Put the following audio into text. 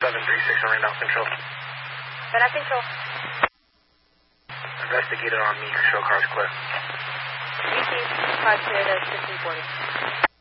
736 on Randolph Control. Randolph Control. Investigator on me. Show car's clear. UT, 5 cleared at 1540.